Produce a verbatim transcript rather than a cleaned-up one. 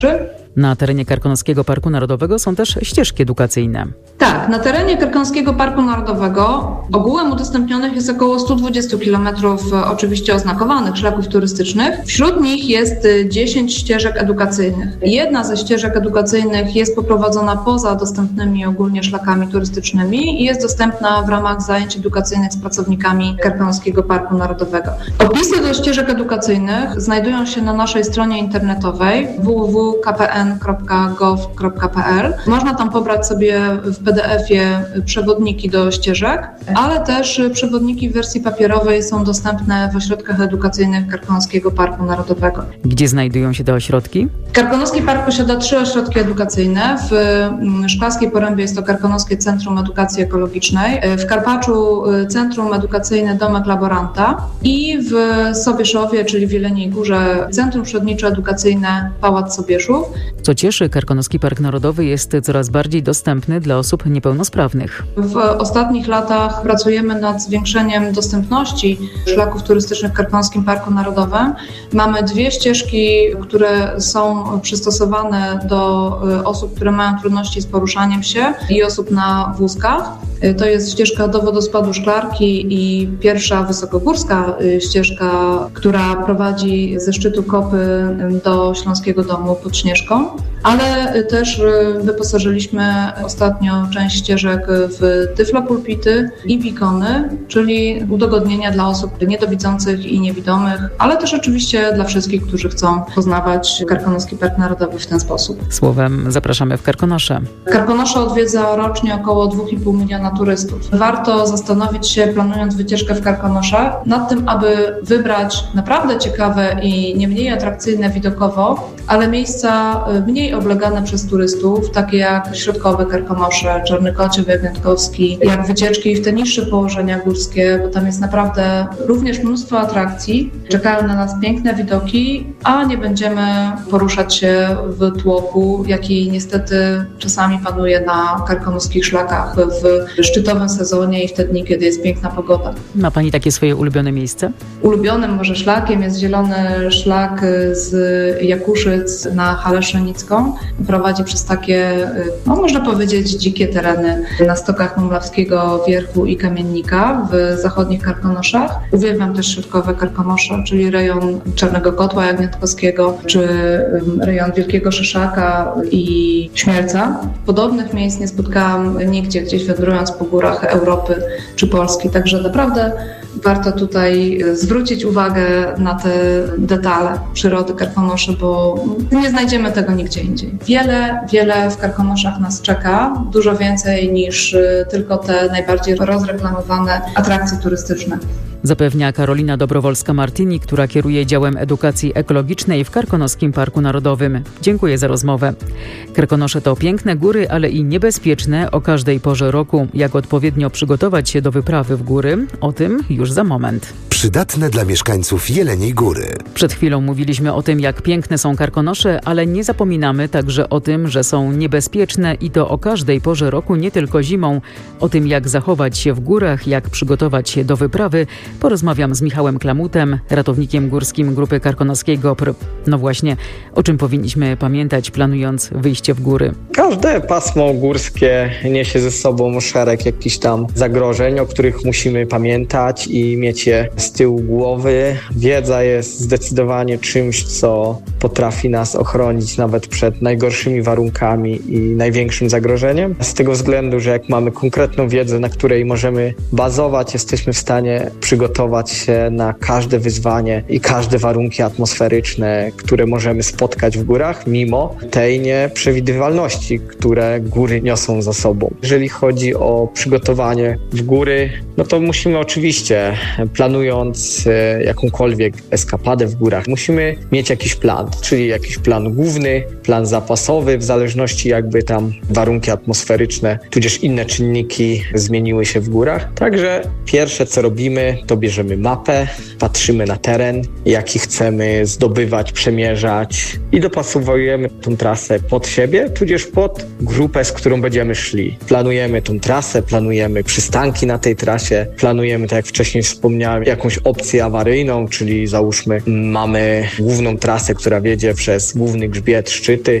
Na terenie Karkonoskiego Parku Narodowego są też ścieżki edukacyjne. Tak, na terenie Karkonoskiego Parku Narodowego ogółem udostępnionych jest około sto dwadzieścia kilometrów oczywiście oznakowanych szlaków turystycznych. Wśród nich jest dziesięć ścieżek edukacyjnych. Jedna ze ścieżek edukacyjnych jest poprowadzona poza dostępnymi ogólnie szlakami turystycznymi i jest dostępna w ramach zajęć edukacyjnych z pracownikami Karkonoskiego Parku Narodowego. Opisy do ścieżek edukacyjnych znajdują się na naszej stronie internetowej w w w kropka k p n kropka gov kropka p l. Można tam pobrać sobie w P D F-ie przewodniki do ścieżek, ale też przewodniki w wersji papierowej są dostępne w ośrodkach edukacyjnych Karkonoskiego Parku Narodowego. Gdzie znajdują się te ośrodki? Karkonoski Park posiada trzy ośrodki edukacyjne. W Szklarskiej Porębie jest to Karkonoskie Centrum Edukacji Ekologicznej, w Karpaczu Centrum Edukacyjne Domek Laboranta i w Sobieszowie, czyli w Jeleniej Górze, Centrum Przyrodniczo-Edukacyjne Pałac Sobieszów. Co cieszy, Karkonoski Park Narodowy jest coraz bardziej dostępny dla osób niepełnosprawnych. W ostatnich latach pracujemy nad zwiększeniem dostępności szlaków turystycznych w Karkonoskim Parku Narodowym. Mamy dwie ścieżki, które są przystosowane do osób, które mają trudności z poruszaniem się i osób na wózkach. To jest ścieżka do wodospadu Szklarki i pierwsza wysokogórska ścieżka, która prowadzi ze szczytu Kopy do Śląskiego Domu pod Śnieżką. Ale też wyposażyliśmy ostatnio część ścieżek w tyflopulpity i bikony, czyli udogodnienia dla osób niedowidzących i niewidomych, ale też oczywiście dla wszystkich, którzy chcą poznawać Karkonoski Park Narodowy w ten sposób. Słowem, zapraszamy w Karkonosze. Karkonosze odwiedza rocznie około dwa i pół miliona turystów. Warto zastanowić się, planując wycieczkę w Karkonosze, nad tym, aby wybrać naprawdę ciekawe i nie mniej atrakcyjne widokowo, ale miejsca mniej oblegane przez turystów, takie jak Środkowe Karkonosze, Czarny Kociew, Jagniątkowski, jak wycieczki w te niższe położenia górskie, bo tam jest naprawdę również mnóstwo atrakcji. Czekają na nas piękne widoki, a nie będziemy poruszać się w tłoku, jaki niestety czasami panuje na karkonoskich szlakach w szczytowym sezonie i w te dni, kiedy jest piękna pogoda. Ma Pani takie swoje ulubione miejsce? Ulubionym może szlakiem jest zielony szlak z Jakuszyc na Halę Szenicką. Prowadzi przez takie, no można powiedzieć, dzikie tereny na stokach Mumlawskiego Wierchu i Kamiennika w zachodnich Karkonoszach. Uwielbiam też Środkowe Karkonosze, czyli rejon Czarnego Kotła Jagniątkowskiego, czy rejon Wielkiego Szyszaka i Śmielca. Podobnych miejsc nie spotkałam nigdzie, gdzieś wędrując po górach Europy czy Polski, także naprawdę warto tutaj zwrócić uwagę na te detale przyrody Karkonoszy, bo nie znajdziemy tego nigdzie indziej. Wiele, wiele w Karkonoszach nas czeka, dużo więcej niż tylko te najbardziej rozreklamowane atrakcje turystyczne. Zapewnia Karolina Dobrowolska-Martini, która kieruje działem edukacji ekologicznej w Karkonoskim Parku Narodowym. Dziękuję za rozmowę. Karkonosze to piękne góry, ale i niebezpieczne o każdej porze roku. Jak odpowiednio przygotować się do wyprawy w góry? O tym już za moment. Przydatne dla mieszkańców Jeleniej Góry. Przed chwilą mówiliśmy o tym, jak piękne są Karkonosze, ale nie zapominamy także o tym, że są niebezpieczne i to o każdej porze roku, nie tylko zimą. O tym, jak zachować się w górach, jak przygotować się do wyprawy, porozmawiam z Michałem Klamutem, ratownikiem górskim Grupy Karkonoskiego P R. No właśnie, o czym powinniśmy pamiętać, planując wyjście w góry? Każde pasmo górskie niesie ze sobą szereg jakichś tam zagrożeń, o których musimy pamiętać i mieć je z tyłu głowy. Wiedza jest zdecydowanie czymś, co potrafi nas ochronić nawet przed najgorszymi warunkami i największym zagrożeniem. Z tego względu, że jak mamy konkretną wiedzę, na której możemy bazować, jesteśmy w stanie przygotować się na każde wyzwanie i każde warunki atmosferyczne, które możemy spotkać w górach, mimo tej nieprzewidywalności, które góry niosą za sobą. Jeżeli chodzi o przygotowanie w góry, no to musimy oczywiście, planując jakąkolwiek eskapadę w górach, musimy mieć jakiś plan, czyli jakiś plan główny, plan zapasowy, w zależności jakby tam warunki atmosferyczne, tudzież inne czynniki zmieniły się w górach. Także pierwsze, co robimy, to bierzemy mapę, patrzymy na teren, jaki chcemy zdobywać, przemierzać i dopasowujemy tą trasę pod siebie, tudzież pod grupę, z którą będziemy szli. Planujemy tą trasę, planujemy przystanki na tej trasie, planujemy, tak jak wcześniej wspomniałem, jakąś opcję awaryjną, czyli załóżmy mamy główną trasę, która wiedzie przez główny grzbiet, szczyty